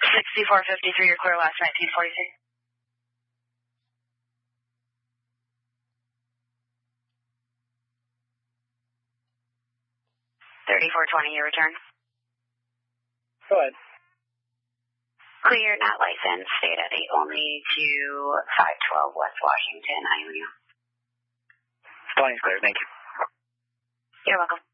6453, you're clear last 1943. 3420, your return. Go ahead. Clear, not licensed, stay at 8 only to 512 West Washington, Ionia. Flying's clear, thank you. You're welcome.